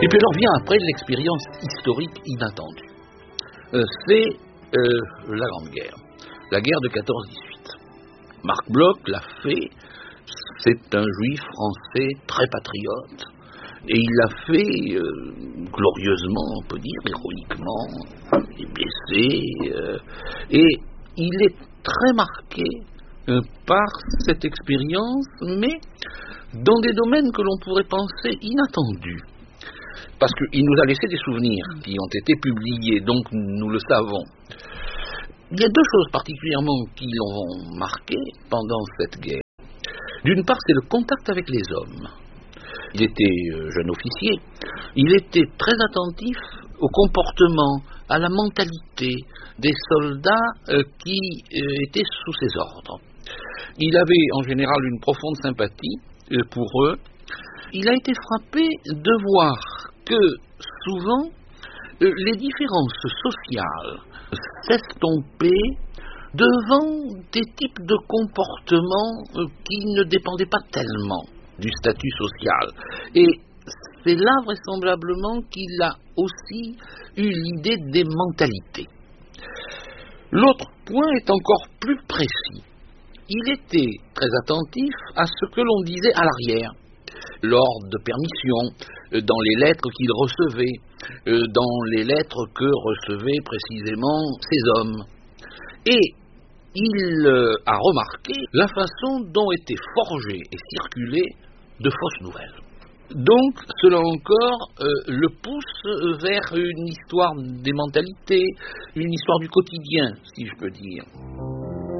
Et puis alors vient après l'expérience historique inattendue. C'est la Grande Guerre, la guerre de 14-18. Marc Bloch l'a fait, c'est un juif français très patriote, et il l'a fait glorieusement, on peut dire, héroïquement, il est blessé, et il est très marqué par cette expérience, mais dans des domaines que l'on pourrait penser inattendus. Parce qu'il nous a laissé des souvenirs qui ont été publiés, donc nous le savons. Il y a deux choses particulièrement qui l'ont marqué pendant cette guerre. D'une part, c'est le contact avec les hommes. Il était jeune officier, il était très attentif au comportement, à la mentalité des soldats qui étaient sous ses ordres. Il avait en général une profonde sympathie pour eux. Il a été frappé de voir que souvent les différences sociales s'estompaient devant des types de comportements qui ne dépendaient pas tellement du statut social. Et c'est là vraisemblablement qu'il a aussi eu l'idée des mentalités. L'autre point est encore plus précis. Il était très attentif à ce que l'on disait à l'arrière, lors de permissions, dans les lettres qu'il recevait, dans les lettres que recevaient précisément ces hommes. Et il a remarqué la façon dont étaient forgées et circulées de fausses nouvelles. Donc, cela encore le pousse vers une histoire des mentalités, une histoire du quotidien, si je peux dire.